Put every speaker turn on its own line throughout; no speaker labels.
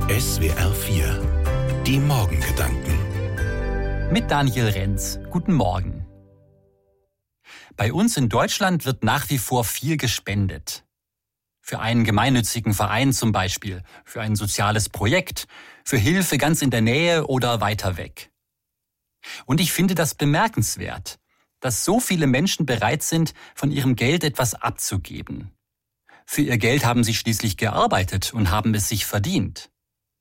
SWR 4, die Morgengedanken.
Mit Daniel Renz. Guten Morgen. Bei uns in Deutschland wird nach wie vor viel gespendet. Für einen gemeinnützigen Verein zum Beispiel, für ein soziales Projekt, für Hilfe ganz in der Nähe oder weiter weg. Und ich finde das bemerkenswert, dass so viele Menschen bereit sind, von ihrem Geld etwas abzugeben. Für ihr Geld haben sie schließlich gearbeitet und haben es sich verdient.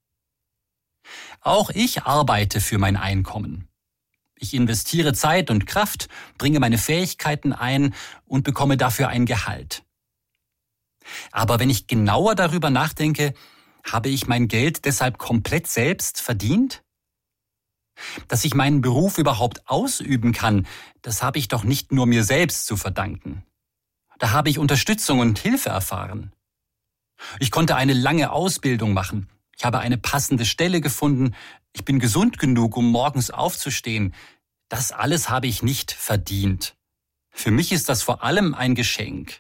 Auch ich arbeite für mein Einkommen. Ich investiere Zeit und Kraft, bringe meine Fähigkeiten ein und bekomme dafür ein Gehalt. Aber wenn ich genauer darüber nachdenke, habe ich mein Geld deshalb komplett selbst verdient? Dass ich meinen Beruf überhaupt ausüben kann, das habe ich doch nicht nur mir selbst zu verdanken. Da habe ich Unterstützung und Hilfe erfahren. Ich konnte eine lange Ausbildung machen. Ich habe eine passende Stelle gefunden. Ich bin gesund genug, um morgens aufzustehen. Das alles habe ich nicht verdient. Für mich ist das vor allem ein Geschenk.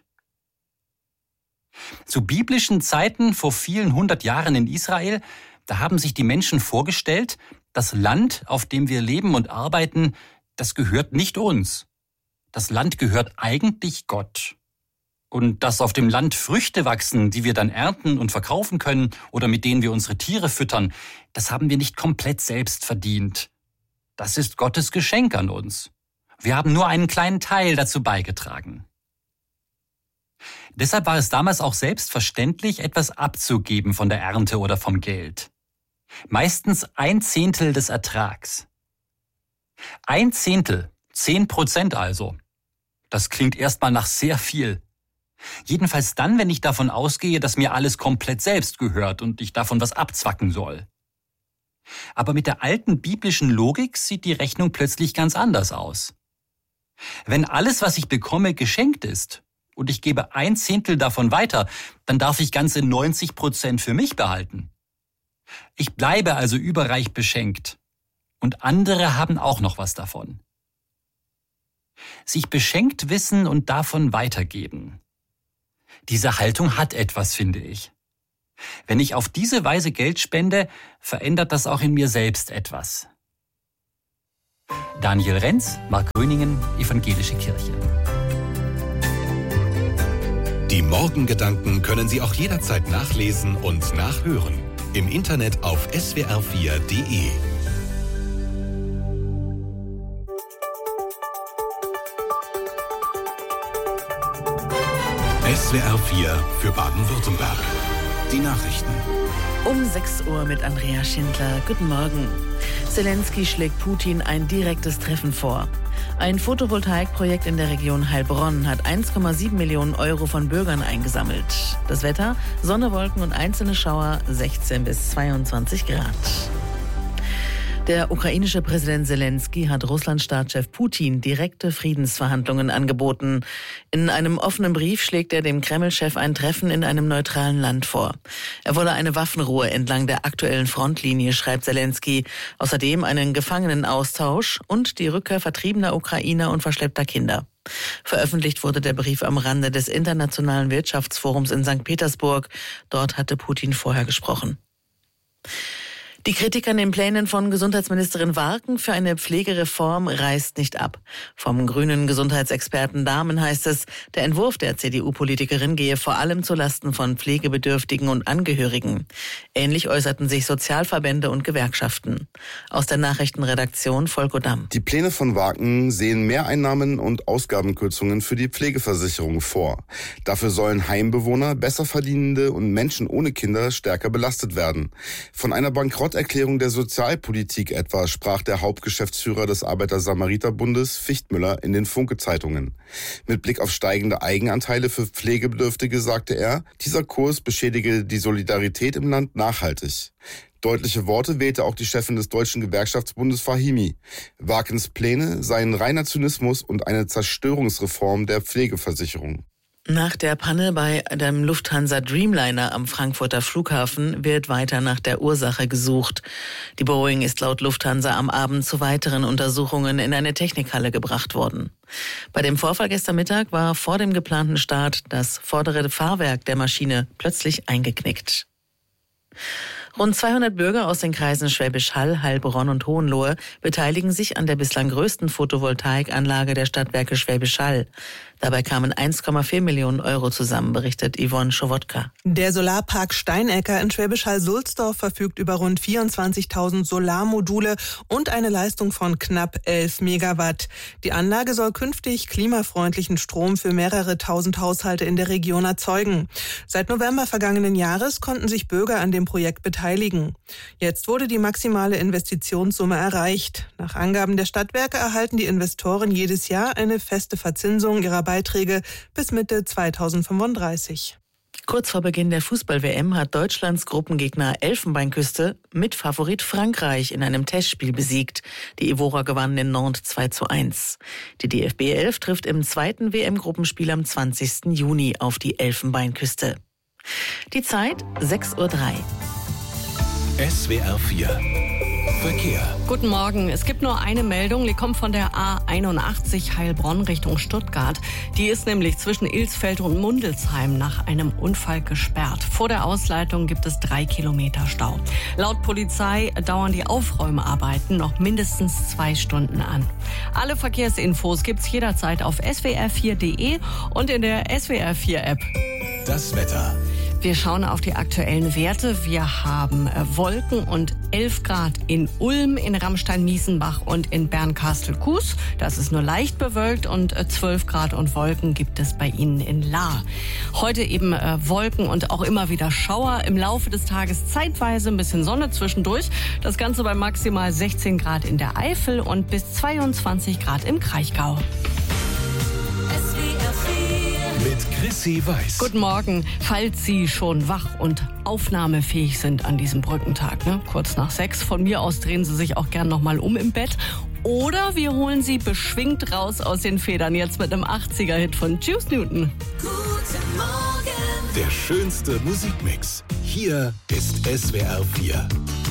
Zu biblischen Zeiten vor vielen 100 Jahren in Israel, da haben sich die Menschen vorgestellt, das Land, auf dem wir leben und arbeiten, das gehört nicht uns. Das Land gehört eigentlich Gott. Und dass auf dem Land Früchte wachsen, die wir dann ernten und verkaufen können oder mit denen wir unsere Tiere füttern, das haben wir nicht komplett selbst verdient. Das ist Gottes Geschenk an uns. Wir haben nur einen kleinen Teil dazu beigetragen. Deshalb war es damals auch selbstverständlich, etwas abzugeben von der Ernte oder vom Geld. Meistens 1/10 des Ertrags. 1/10, 10% also. Das klingt erstmal nach sehr viel. Jedenfalls dann, wenn ich davon ausgehe, dass mir alles komplett selbst gehört und ich davon was abzwacken soll. Aber mit der alten biblischen Logik sieht die Rechnung plötzlich ganz anders aus. Wenn alles, was ich bekomme, geschenkt ist und ich gebe 1/10 davon weiter, dann darf ich ganze 90% für mich behalten. Ich bleibe also überreich beschenkt und andere haben auch noch was davon. Sich beschenkt wissen und davon weitergeben. Diese Haltung hat etwas, finde ich. Wenn ich auf diese Weise Geld spende, verändert das auch in mir selbst etwas. Daniel Renz, Markgröningen, Evangelische Kirche.
Die Morgengedanken können Sie auch jederzeit nachlesen und nachhören. Im Internet auf swr4.de. SWR 4 für Baden-Württemberg. Die Nachrichten.
Um 6 Uhr mit Andrea Schindler. Guten Morgen. Zelensky schlägt Putin ein direktes Treffen vor. Ein Photovoltaikprojekt in der Region Heilbronn hat 1,7 Millionen Euro von Bürgern eingesammelt. Das Wetter, Sonne, Wolken und einzelne Schauer, 16 bis 22 Grad. Der ukrainische Präsident Zelensky hat Russlands Staatschef Putin direkte Friedensverhandlungen angeboten. In einem offenen Brief schlägt er dem Kreml-Chef ein Treffen in einem neutralen Land vor. Er wolle eine Waffenruhe entlang der aktuellen Frontlinie, schreibt Zelensky. Außerdem einen Gefangenenaustausch und die Rückkehr vertriebener Ukrainer und verschleppter Kinder. Veröffentlicht wurde der Brief am Rande des Internationalen Wirtschaftsforums in St. Petersburg. Dort hatte Putin vorher gesprochen. Die Kritik an den Plänen von Gesundheitsministerin Warken für eine Pflegereform reißt nicht ab. Vom grünen Gesundheitsexperten Dahmen heißt es, der Entwurf der CDU-Politikerin gehe vor allem zulasten von Pflegebedürftigen und Angehörigen. Ähnlich äußerten sich Sozialverbände und Gewerkschaften. Aus der Nachrichtenredaktion Volko Damm.
Die Pläne von Warken sehen Mehreinnahmen und Ausgabenkürzungen für die Pflegeversicherung vor. Dafür sollen Heimbewohner, Besserverdienende und Menschen ohne Kinder stärker belastet werden. Von einer Bankrotterklärung der Sozialpolitik etwa sprach der Hauptgeschäftsführer des Arbeiter-Samariter-Bundes Fichtmüller in den Funke-Zeitungen. Mit Blick auf steigende Eigenanteile für Pflegebedürftige sagte er, dieser Kurs beschädige die Solidarität im Land nachhaltig. Deutliche Worte wählte auch die Chefin des Deutschen Gewerkschaftsbundes Fahimi. Warkens Pläne seien reiner Zynismus und eine Zerstörungsreform der Pflegeversicherung.
Nach der Panne bei dem Lufthansa Dreamliner am Frankfurter Flughafen wird weiter nach der Ursache gesucht. Die Boeing ist laut Lufthansa am Abend zu weiteren Untersuchungen in eine Technikhalle gebracht worden. Bei dem Vorfall gestern Mittag war vor dem geplanten Start das vordere Fahrwerk der Maschine plötzlich eingeknickt. Rund 200 Bürger aus den Kreisen Schwäbisch Hall, Heilbronn und Hohenlohe beteiligen sich an der bislang größten Photovoltaikanlage der Stadtwerke Schwäbisch Hall. Dabei kamen 1,4 Millionen Euro zusammen, berichtet Yvonne Schowotka.
Der Solarpark Steinecker in Schwäbisch Hall-Sulzdorf verfügt über rund 24.000 Solarmodule und eine Leistung von knapp 11 Megawatt. Die Anlage soll künftig klimafreundlichen Strom für mehrere tausend Haushalte in der Region erzeugen. Seit November vergangenen Jahres konnten sich Bürger an dem Projekt beteiligen. Jetzt wurde die maximale Investitionssumme erreicht. Nach Angaben der Stadtwerke erhalten die Investoren jedes Jahr eine feste Verzinsung ihrer Beiträge bis Mitte 2035.
Kurz vor Beginn der Fußball-WM hat Deutschlands Gruppengegner Elfenbeinküste mit Favorit Frankreich in einem Testspiel besiegt. Die Ivorer gewannen in Nantes 2:1. Die DFB 11 trifft im zweiten WM-Gruppenspiel am 20. Juni auf die Elfenbeinküste. Die Zeit 6:03 Uhr.
SWR 4 Verkehr.
Guten Morgen. Es gibt nur eine Meldung, die kommt von der A81 Heilbronn Richtung Stuttgart. Die ist nämlich zwischen Ilsfeld und Mundelsheim nach einem Unfall gesperrt. Vor der Ausleitung gibt es 3 Kilometer Stau. Laut Polizei dauern die Aufräumarbeiten noch mindestens 2 Stunden an. Alle Verkehrsinfos gibt's jederzeit auf swr4.de und in der SWR 4 App.
Das Wetter.
Wir schauen auf die aktuellen Werte. Wir haben Wolken und 11 Grad in Ulm, in Ramstein-Miesenbach und in Bernkastel-Kues. Das ist nur leicht bewölkt und 12 Grad und Wolken gibt es bei Ihnen in Lahr. Heute eben Wolken und auch immer wieder Schauer. Im Laufe des Tages zeitweise ein bisschen Sonne zwischendurch. Das Ganze bei maximal 16 Grad in der Eifel und bis 22 Grad im Kraichgau.
Mit Chrissy Weiß.
Guten Morgen. Falls Sie schon wach und aufnahmefähig sind an diesem Brückentag, kurz nach 6, von mir aus drehen Sie sich auch gern nochmal um im Bett. Oder wir holen Sie beschwingt raus aus den Federn, jetzt mit einem 80er-Hit von Juice Newton.
Guten Morgen. Der schönste Musikmix. Hier ist SWR 4.